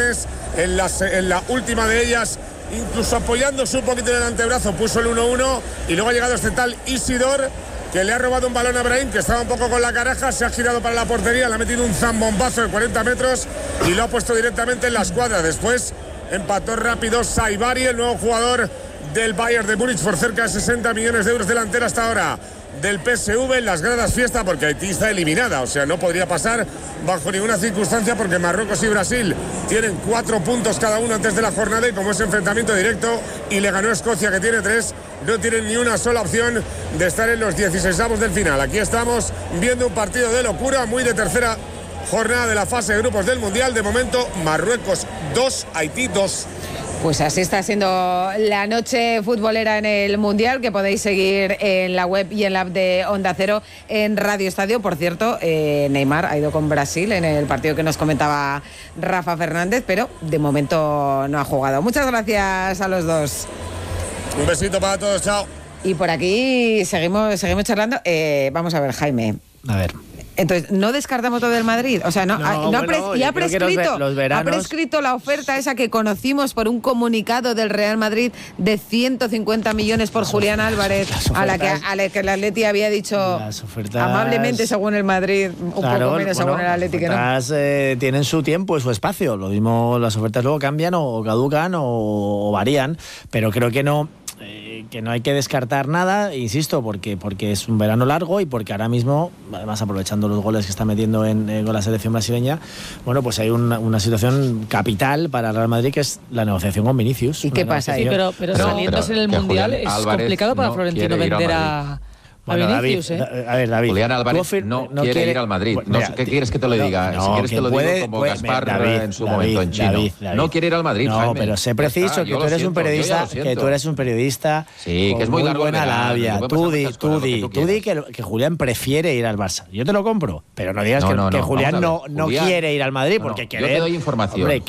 ocasiones, en la última de ellas, incluso apoyándose un poquito en el antebrazo, puso el 1-1 y luego ha llegado este tal Isidor, que le ha robado un balón a Brahim, que estaba un poco con la caraja, se ha girado para la portería, le ha metido un zambombazo de 40 metros y lo ha puesto directamente en la escuadra. Después empató rápido Saibari, el nuevo jugador del Bayern de Múnich, por cerca de 60 millones de euros, delantera hasta ahora del PSV. En las gradas fiesta porque Haití está eliminada, o sea, no podría pasar bajo ninguna circunstancia, porque Marruecos y Brasil tienen 4 puntos cada uno antes de la jornada, y como es enfrentamiento directo y le ganó Escocia, que tiene 3, no tienen ni una sola opción de estar en los 16avos del final. Aquí estamos viendo un partido de locura, muy de tercera jornada de la fase de grupos del Mundial. De momento, Marruecos 2, Haití 2. Pues así está siendo la noche futbolera en el Mundial, que podéis seguir en la web y en la app de Onda Cero en Radio Estadio. Por cierto, Neymar ha ido con Brasil en el partido que nos comentaba Rafa Fernández, pero de momento no ha jugado. Muchas gracias a los dos. Un besito para todos, chao. Y por aquí seguimos charlando. Vamos a ver, Jaime. A ver. Entonces, ¿no descartamos todo del Madrid? O sea, ha prescrito la oferta esa que conocimos por un comunicado del Real Madrid de 150 millones por Julián Álvarez, a la que el Atleti había dicho amablemente, según el Madrid, un poco menos según el Atleti, que no. Tienen su tiempo y su espacio. Lo mismo, las ofertas luego cambian o caducan o varían, pero creo que no hay que descartar nada, insisto, porque es un verano largo y porque ahora mismo, además aprovechando los goles que está metiendo con la selección brasileña, bueno, pues hay una situación capital para el Real Madrid, que es la negociación con Vinicius. ¿Y qué pasa ahí? Pero saliéndose en el Mundial es complicado para Florentino vender a Vinicius, a ver, David. Julián Álvarez no quiere ir al Madrid. ¿Qué quieres que te lo diga? Si quieres te lo digo como Gaspar en su momento en Chino. David. No quiere ir al Madrid, Jaime. Pero sé preciso que tú eres un periodista, sí, que es muy largo, buena labia. Tú di que Julián prefiere ir al Barça. Yo te lo compro, pero no digas que Julián no quiere ir al Madrid, porque querer... Yo te doy información. Hombre,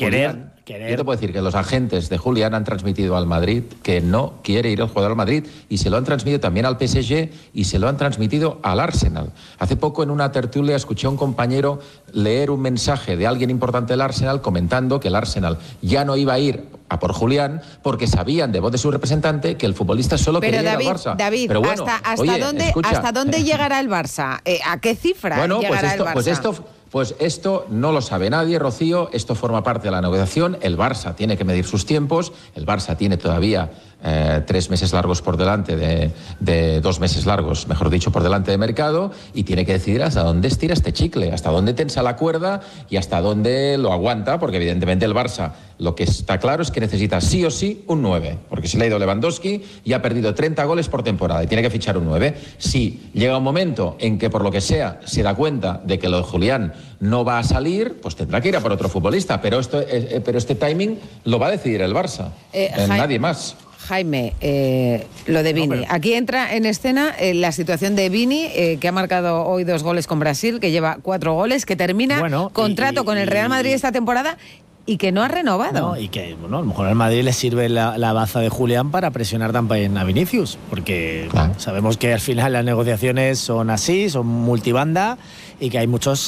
Yo te puedo decir que los agentes de Julián han transmitido al Madrid que no quiere ir al jugador al Madrid, y se lo han transmitido también al PSG y se lo han transmitido al Arsenal. Hace poco en una tertulia escuché a un compañero leer un mensaje de alguien importante del Arsenal comentando que el Arsenal ya no iba a ir a por Julián porque sabían de voz de su representante que el futbolista solo quería ir al Barça. David, pero bueno, ¿hasta dónde llegará el Barça? ¿A qué cifra llegará el Barça? Pues esto no lo sabe nadie, Rocío. Esto forma parte de la negociación. El Barça tiene que medir sus tiempos. El Barça tiene todavía 3 meses largos por delante de 2 meses largos, mejor dicho, por delante de mercado, y tiene que decidir hasta dónde estira este chicle, hasta dónde tensa la cuerda y hasta dónde lo aguanta, porque evidentemente el Barça, lo que está claro es que necesita sí o sí un 9, porque se le ha ido Lewandowski y ha perdido 30 goles por temporada y tiene que fichar un 9. Si llega un momento en que por lo que sea se da cuenta de que lo de Julián no va a salir, pues tendrá que ir a por otro futbolista, pero este timing lo va a decidir el Barça, nadie más. Jaime, lo de Vini. Aquí entra en escena la situación de Vini, que ha marcado hoy 2 goles con Brasil, que lleva 4 goles, que termina contrato con el Real Madrid esta temporada y que no ha renovado. Y que, a lo mejor al Madrid le sirve la baza de Julián para presionar también a Vinicius, porque sabemos que al final las negociaciones son así, son multibanda, y que hay muchas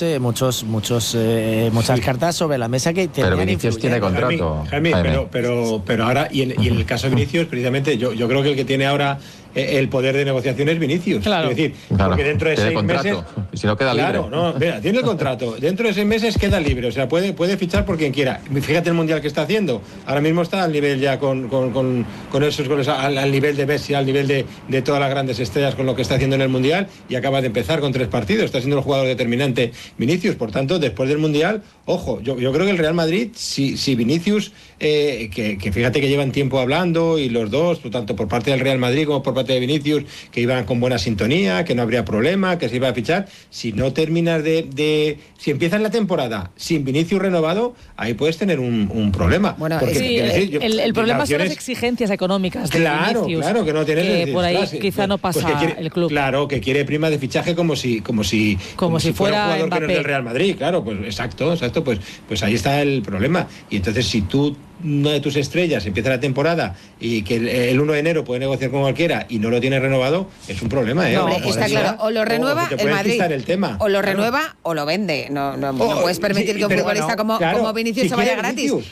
cartas sobre la mesa que pero Vinicius tiene contrato. Jaime. Pero ahora, y en el caso de Vinicius, precisamente, yo creo que el que tiene ahora el poder de negociación es Vinicius. Claro. Es decir, porque dentro de 6 meses... Y si no queda libre. Tiene el contrato. Dentro de 6 meses queda libre. O sea, puede fichar por quien quiera. Fíjate el Mundial que está haciendo. Ahora mismo está al nivel ya con esos goles, al nivel de Messi, al nivel de todas las grandes estrellas con lo que está haciendo en el Mundial, y acaba de empezar con 3 partidos. Está siendo el jugador determinante Vinicius. Por tanto, después del Mundial, ojo, yo creo que el Real Madrid, si Vinicius, que fíjate que llevan tiempo hablando, y los dos, tanto por parte del Real Madrid como por parte de Vinicius, que iban con buena sintonía, que no habría problema, que se iba a fichar. Si no terminas si empiezas la temporada sin Vinicius renovado, ahí puedes tener un problema. Bueno, el problema son las exigencias económicas de Vinicius. Claro, que no tienes que por ahí quizá no pasa el club. Claro, que quiere prima de fichaje como si fuera un jugador que no es del Real Madrid. Claro, pues exacto, pues ahí está el problema. Y entonces, si tú, una de tus estrellas, empieza la temporada y que el 1 de enero puede negociar con cualquiera y no lo tiene renovado, es un problema, ¿eh? No, está claro, o lo renueva el Madrid, o lo renueva o lo vende. No puedes permitir que un futbolista como Vinicius se vaya gratis.